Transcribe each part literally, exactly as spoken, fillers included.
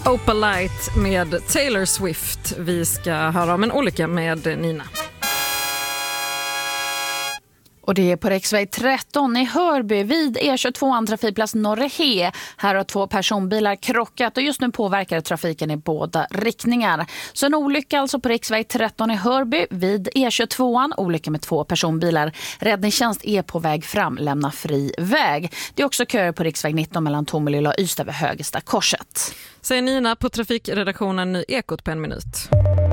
Opalite med Taylor Swift. Vi ska höra om en olycka med Nina. Och det är på riksväg tretton i Hörby vid E tjugotvå trafikplats Norrehe. Här har två personbilar krockat och just nu påverkar trafiken i båda riktningar. Så en olycka alltså på riksväg tretton i Hörby vid E tjugotvå. Olycka med två personbilar. Räddningstjänst är på väg fram, lämna fri väg. Det är också köer på riksväg nitton mellan Tomelilla och Ystad vid Högsta korset. Säger Nina på trafikredaktionen Ny Ekot på en minut.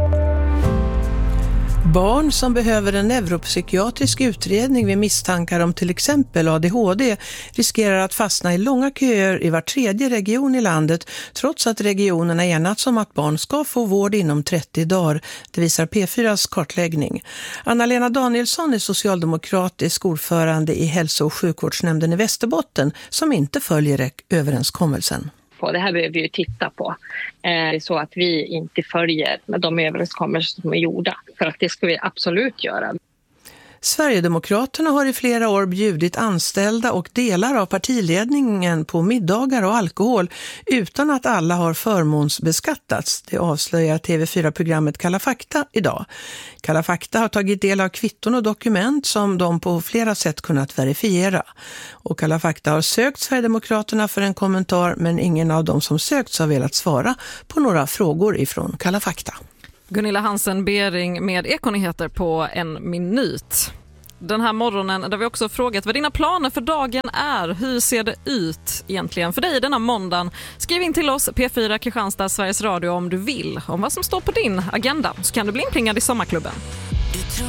Barn som behöver en neuropsykiatrisk utredning vid misstankar om till exempel A D H D riskerar att fastna i långa köer i var tredje region i landet trots att regionerna enats om att barn ska få vård inom trettio dagar. Det visar P fyras kartläggning. Anna-Lena Danielsson är socialdemokratisk ordförande i hälso- och sjukvårdsnämnden i Västerbotten som inte följer överenskommelsen. Det här behöver vi ju titta på. Det är så att vi inte följer med de överenskommelser som är gjorda. För att det ska vi absolut göra. Sverigedemokraterna har i flera år bjudit anställda och delar av partiledningen på middagar och alkohol utan att alla har förmånsbeskattats. Det avslöjar T V fyra-programmet Kalla fakta idag. Kalla fakta har tagit del av kvitton och dokument som de på flera sätt kunnat verifiera. Och Kalla fakta har sökt Sverigedemokraterna för en kommentar men ingen av dem som sökts har velat svara på några frågor ifrån Kalla fakta. Gunilla Hansen-Bering med Ekonyheter på en minut. Den här morgonen där vi också frågat vad dina planer för dagen är. Hur ser det ut egentligen för dig denna måndagen? Skriv in till oss P fyra Kristianstad Sveriges Radio om du vill. Om vad som står på din agenda så kan du bli inplingad i sommarklubben.